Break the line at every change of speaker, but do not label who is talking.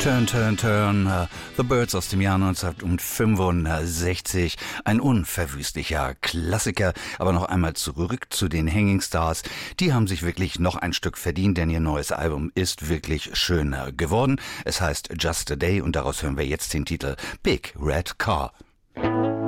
Turn, Turn, Turn, The Byrds aus dem Jahr 1965. Ein unverwüstlicher Klassiker. Aber noch einmal zurück zu den Hanging Stars. Die haben sich wirklich noch ein Stück verdient, denn ihr neues Album ist wirklich schön geworden. Es heißt Just a Day und daraus hören wir jetzt den Titel Big Red Car.